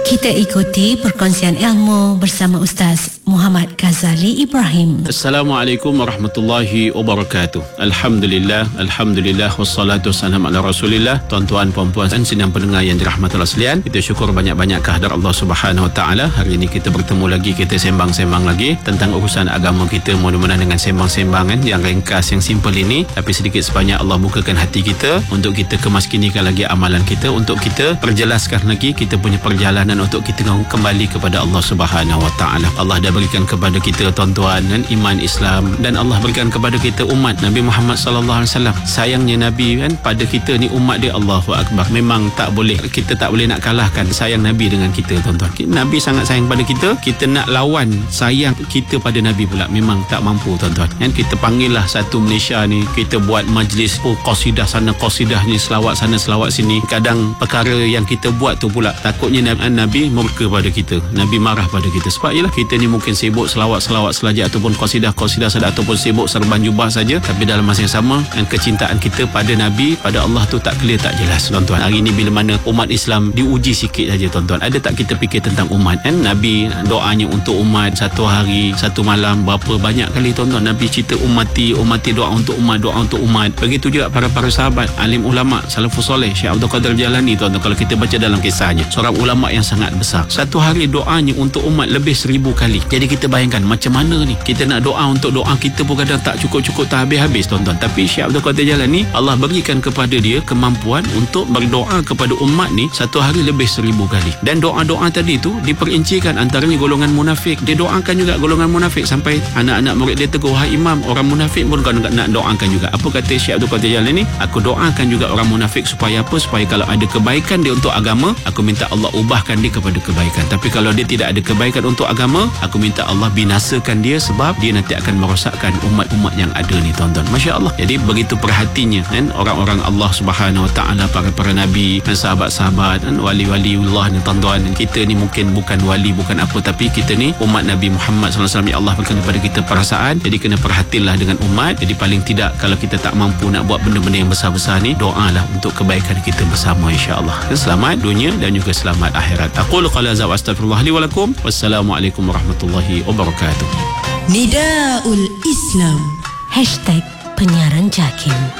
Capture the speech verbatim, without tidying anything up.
Kita ikuti perkongsian ilmu bersama Ustaz Muhammad Ghazali Ibrahim. Assalamualaikum warahmatullahi wabarakatuh. Alhamdulillah, Alhamdulillah, wassalatu wassalamu ala rasulillah. Tuan-tuan, puan-puan dan sidang pendengar yang dirahmati Allah sekalian, kita syukur banyak-banyak kehadirat Allah Subhanahu Wa Taala. Hari ini kita bertemu lagi, kita sembang-sembang lagi tentang urusan agama kita. Mudah-mudahan dengan sembang-sembangan yang ringkas, yang simple ini, tapi sedikit sebanyak Allah bukakan hati kita untuk kita kemaskinikan lagi amalan kita, untuk kita perjelaskan lagi kita punya perjalanan untuk kita kembali kepada Allah Subhanahu Wa Taala. Allah dah berikan kepada kita, tuan-tuan, dan iman Islam, dan Allah berikan kepada kita umat Nabi Muhammad sallallahu alaihi wasallam. Sayangnya Nabi kan pada kita ni umat dia, Allahu akbar. Memang tak boleh, kita tak boleh nak kalahkan sayang Nabi dengan kita, tuan-tuan. Nabi sangat sayang pada kita, kita nak lawan sayang kita pada Nabi pula memang tak mampu, tuan-tuan. Kan kita panggil lah satu Malaysia ni, kita buat majlis oh, qasidah sana, qasidah ni, selawat sana, selawat sini. Kadang perkara yang kita buat tu pula takutnya Nabi murka pada kita, Nabi marah pada kita. Sebab ialah kita ni mungkin sibuk selawat-selawat saja ataupun qasidah-qasidah saja ataupun sibuk serban jubah saja, tapi dalam masa yang sama dan kecintaan kita pada Nabi, pada Allah tu tak clear, tak jelas, tuan-tuan. Hari ni bila mana umat Islam diuji sikit saja, tuan-tuan. Ada tak kita fikir tentang umat kan? Nabi doanya untuk umat satu hari, satu malam, berapa banyak kali, tuan-tuan. Nabi cerita umati, umati doa untuk umat, doa untuk umat. Begitu juga para-para sahabat, alim ulama, salafus soleh, Syekh Abdul Qadir Jalani, tuan-tuan. Kalau kita baca dalam kisahnya, seorang ulama yang sangat besar, satu hari doanya untuk umat lebih seribu kali. Jadi kita bayangkan macam mana ni, kita nak doa untuk doa kita pun kadang tak cukup-cukup, tak habis-habis, tuan-tuan. Tapi Syekh Abdul Qadir Jalani, Allah berikan kepada dia kemampuan untuk berdoa kepada umat ni satu hari lebih seribu kali. Dan doa-doa tadi tu diperincikan, antaranya golongan munafik. Dia doakan juga golongan munafik, sampai anak-anak murid dia tegur, "Wahai imam, orang munafik pun kau nak, nak doakan juga." Apa kata Syekh Abdul Qadir Jalani? Aku doakan juga orang munafik supaya apa? Supaya kalau ada kebaikan dia untuk agama, aku minta Allah ubahkan dia kepada kebaikan. Tapi kalau dia tidak ada kebaikan untuk agama, aku minta Allah binasakan dia, sebab dia nanti akan merosakkan umat-umat yang ada ni, tuan-tuan. Masya Allah. Jadi begitu perhatinya kan orang-orang Allah Subhanahu Wa Taala, para-para nabi dan sahabat-sahabat dan wali-waliullah ni, tuan-tuan. Kita ni mungkin bukan wali, bukan apa, tapi kita ni umat Nabi Muhammad sallallahu alaihi wasallam. Ya Allah berikan kepada kita perasaan. Jadi kena perhatilah dengan umat. Jadi paling tidak kalau kita tak mampu nak buat benda-benda yang besar-besar ni, doalah untuk kebaikan kita bersama, insya-Allah. Selamat dunia dan juga selamat akhirat. Aqulu qala za wa astaghfirullah li wa lakum. Wassalamualaikum warahmatullahi wabarakatuh. Nidaul Islam, hashtag penyiaran Jakim.